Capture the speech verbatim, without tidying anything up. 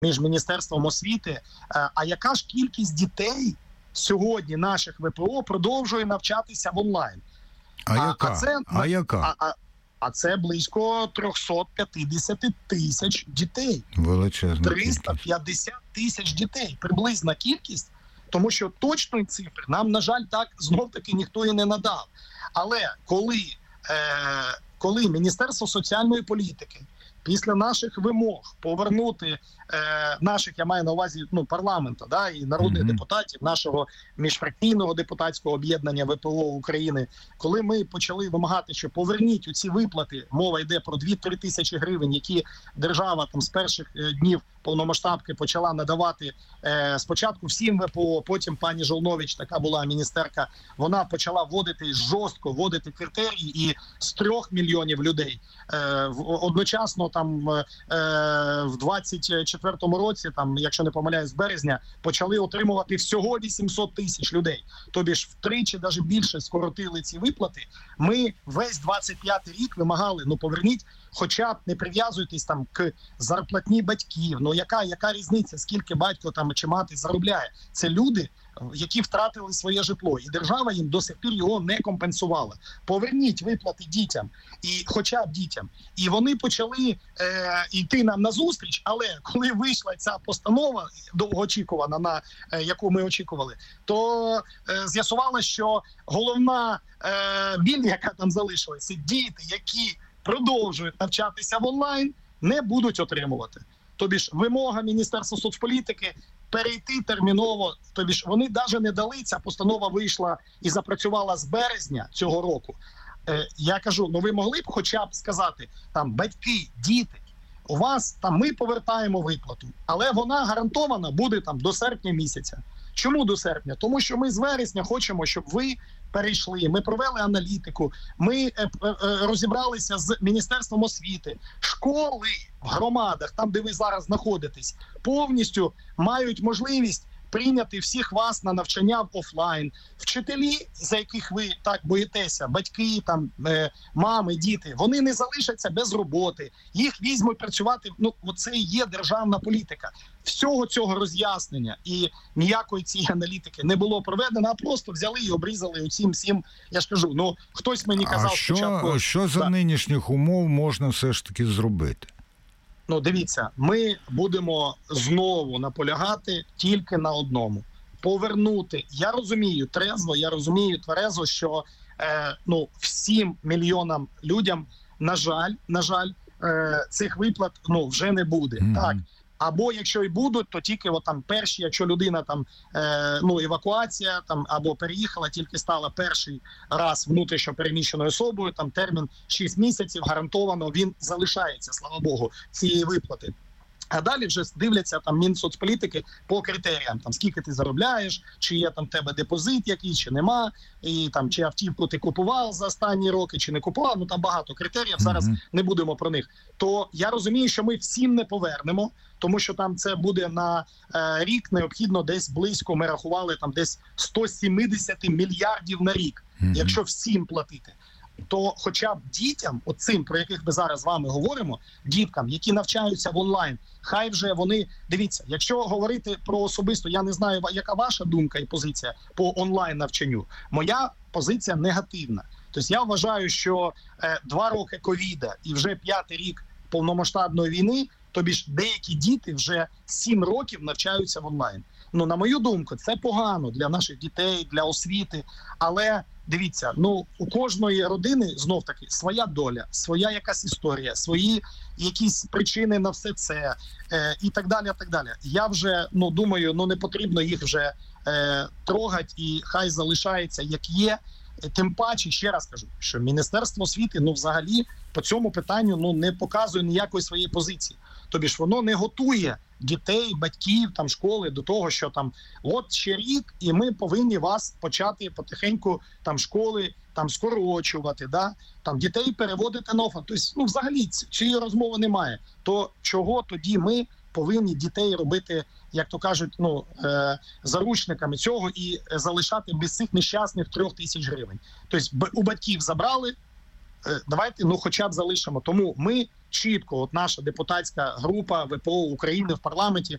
між Міністерством освіти. А яка ж кількість дітей сьогодні наших ВПО продовжує навчатися в онлайн? А, а яка? А це, а яка? А, а, а це близько триста п'ятдесят тисяч дітей. Величезна триста п'ятдесят тисяч дітей. Приблизна кількість. Тому що точної цифри нам, на жаль, так знов-таки ніхто і не надав. Але коли, е, коли Міністерство соціальної політики після наших вимог повернути е, наших, я маю на увазі, ну, парламенту, да, і народних mm-hmm. депутатів, нашого міжфракційного депутатського об'єднання ВПО України, коли ми почали вимагати, що поверніть у ці виплати, мова йде про дві-три тисячі гривень, які держава там з перших днів повномасштабки почала надавати е, спочатку всім ВПО, потім пані Жолнович, така була міністерка, вона почала вводити жорстко, вводити критерії, і з трьох мільйонів людей е, одночасно там е, в двадцять четвертому році, там, якщо не помиляюсь, з березня, почали отримувати всього вісімсот тисяч людей. Тобі ж втричі, навіть більше скоротили ці виплати. Ми весь двадцять п'ятий рік вимагали, ну поверніть, хоча б не прив'язуйтесь там к зарплатні батьків. Ну яка, яка різниця, скільки батько там чи мати заробляє? Це люди, які втратили своє житло, і держава їм до сих пір його не компенсувала. Поверніть виплати дітям, і хоча б дітям. І вони почали е, йти нам на зустріч, але коли вийшла ця постанова, довгоочікувана, на е, яку ми очікували, то е, з'ясувалося, що головна е, біль, яка там залишилася, діти, які продовжують навчатися в онлайн, не будуть отримувати. Тобі ж вимога Міністерства соцполітики перейти терміново, тобі ж вони навіть не дали, ця постанова вийшла і запрацювала з березня цього року. Е, я кажу, ну ви могли б хоча б сказати, там, батьки, діти, у вас там ми повертаємо виплату, але вона гарантована буде там до серпня місяця. Чому до серпня? Тому що ми з вересня хочемо, щоб ви перейшли, ми провели аналітику, ми е, е, розібралися з Міністерством освіти. Школи в громадах, там, де ви зараз знаходитесь, повністю мають можливість прийняти всіх вас на навчання в офлайн. Вчителі, за яких ви так боїтеся, батьки, там, е, мами, діти, вони не залишаться без роботи. Їх візьмуть працювати. Ну, оце і є державна політика. Всього цього роз'яснення і ніякої цієї аналітики не було проведено, а просто взяли і обрізали усім всім. Я ж кажу, ну, хтось мені казав а що, спочатку... що за да. нинішніх умов можна все ж таки зробити? Ну, дивіться, ми будемо знову наполягати тільки на одному. Повернути. Я розумію трезво, я розумію тверезо, що е, ну, всім мільйонам людям, на жаль, на жаль, е, цих виплат ну, вже не буде. Mm-hmm. Так. Або якщо і будуть, то тільки от там перші, якщо людина там е, ну евакуація там або переїхала, тільки стала перший раз внутрішньо переміщеною особою, там термін шість місяців, гарантовано він залишається, слава Богу, цієї виплати. А далі вже дивляться там Мінсоцполітики по критеріям, там скільки ти заробляєш, чи є там в тебе депозит який, чи нема, і там чи автівку ти купував за останні роки, чи не купував, ну там багато критеріїв, зараз mm-hmm. не будемо про них. То я розумію, що ми всім не повернемо, тому що там це буде на е, рік необхідно десь близько, ми рахували, там десь сто сімдесят мільярдів на рік, mm-hmm. якщо всім платити. То хоча б дітям, оцим, про яких ми зараз з вами говоримо, діткам, які навчаються в онлайн, хай вже вони, дивіться, якщо говорити про особисто, я не знаю, яка ваша думка і позиція по онлайн навчанню. Моя позиція негативна. Тобто я вважаю, що е, два роки ковіда і вже п'ятий рік повномасштабної війни, тобі ж деякі діти вже сім років навчаються в онлайн. Ну, на мою думку, це погано для наших дітей, для освіти, але дивіться, ну у кожної родини знов таки своя доля, своя якась історія, свої якісь причини на все це е, і так далі, так далі. Я вже ну думаю, ну не потрібно їх вже е, трогати, і хай залишається як є. Тим паче, ще раз кажу, що Міністерство освіти, ну взагалі по цьому питанню ну не показує ніякої своєї позиції. Тобі ж воно не готує дітей, батьків, там школи до того, що там от ще рік, і ми повинні вас почати потихеньку там школи там скорочувати, да, там дітей переводити на офлайн. Тобто, ну взагалі цієї розмови немає. То чого тоді ми повинні дітей робити, як то кажуть, ну е, заручниками цього і залишати без цих нещасних трьох тисяч гривень. Тобто у батьків забрали, е, давайте ну хоча б залишимо. Тому ми чітко, от наша депутатська група ВПО України в парламенті,